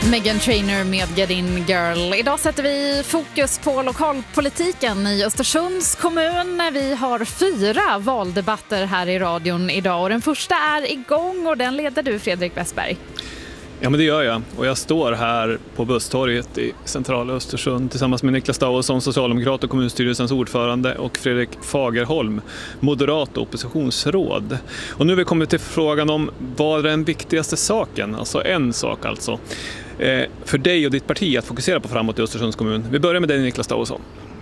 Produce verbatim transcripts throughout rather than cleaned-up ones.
Meghan Trainor med Get In Girl. Idag sätter vi fokus på lokalpolitiken i Östersunds kommun. Vi har fyra valdebatter här i radion idag och den första är igång och den leder du, Fredrik Westberg. Ja, men det gör jag. Och jag står här på Busstorget i centrala Östersund tillsammans med Niklas Dausson, socialdemokrat och kommunstyrelsens ordförande, och Fredrik Fagerholm, moderat och oppositionsråd. Och nu har vi kommit till frågan om vad är den viktigaste saken, alltså en sak alltså, eh, för dig och ditt parti att fokusera på framåt i Östersunds kommun. Vi börjar med dig, Niklas Dausson.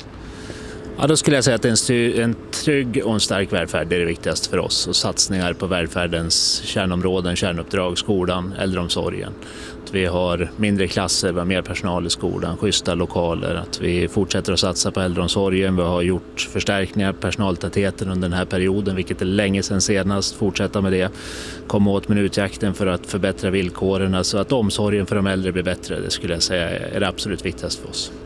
Ja, då skulle jag säga att en, styr, en trygg och en stark välfärd är det viktigaste för oss. Och satsningar på välfärdens kärnområden, kärnuppdrag, skolan, äldreomsorgen. Att vi har mindre klasser, vi har mer personal i skolan, schyssta lokaler. Att vi fortsätter att satsa på äldreomsorgen. Vi har gjort förstärkningar på personaltätheten under den här perioden, vilket är länge sedan senast. Fortsätta med det. Komma åt minutjakten för att förbättra villkoren. Så att omsorgen för de äldre blir bättre, det skulle jag säga är det absolut viktigaste för oss.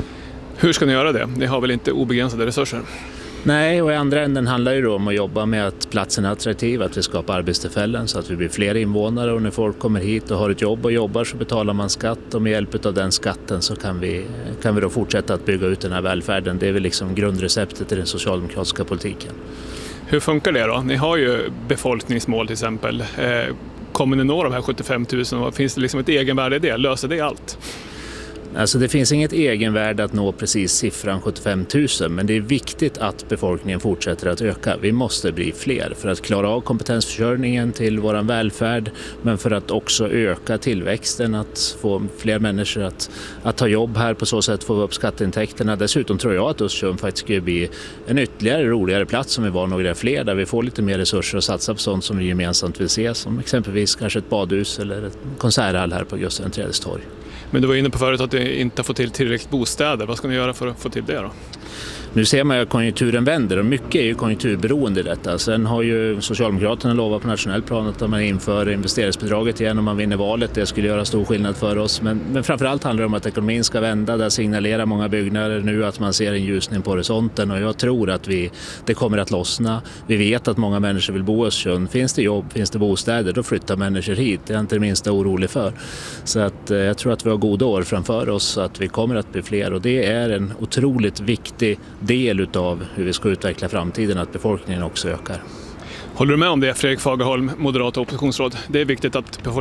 Hur ska ni göra det? Ni har väl inte obegränsade resurser? Nej, och i andra änden handlar det om att jobba med att platsen är attraktiv, att vi skapar arbetstillfällen så att vi blir fler invånare, och när folk kommer hit och har ett jobb och jobbar så betalar man skatt, och med hjälp av den skatten så kan vi, kan vi då fortsätta att bygga ut den här välfärden. Det är väl liksom grundreceptet i den socialdemokratiska politiken. Hur funkar det då? Ni har ju befolkningsmål till exempel. Kommer ni nå de här sjuttiofem tusen? Finns det liksom ett egenvärde i det? Löser det allt? Alltså det finns inget egenvärde att nå precis siffran sjuttiofem tusen, men det är viktigt att befolkningen fortsätter att öka. Vi måste bli fler för att klara av kompetensförsörjningen till vår välfärd, men för att också öka tillväxten, att få fler människor att, att ta jobb här, på så sätt få upp skatteintäkterna. Dessutom tror jag att Östersund faktiskt skulle bli en ytterligare roligare plats om vi var några fler, där vi får lite mer resurser att satsa på sånt som vi gemensamt vill se, som exempelvis kanske ett badhus eller ett konserthall här på Gustav den tredjes torg. Men du var inne på förut att det inte får till tillräckligt bostäder. Vad ska ni göra för att få till det då? Nu ser man ju att konjunkturen vänder, och mycket är ju konjunkturberoende i detta. Sen har ju Socialdemokraterna lovat på nationell plan att man inför investeringsbidraget igen om man vinner valet. Det skulle göra stor skillnad för oss. Men, men framförallt handlar det om att ekonomin ska vända. Där signalerar många byggnader nu att man ser en ljusning på horisonten, och jag tror att vi, det kommer att lossna. Vi vet att många människor vill bo i Östersund. Finns det jobb, finns det bostäder, då flyttar människor hit. Det är inte det minsta orolig för. Så att, eh, jag tror att vi har goda år framför oss, så att vi kommer att bli fler, och det är en otroligt viktig del utav hur vi ska utveckla framtiden, att befolkningen också ökar. Håller du med om det, Fredrik Fagerholm, moderat och oppositionsråd? Det är viktigt att befolkningen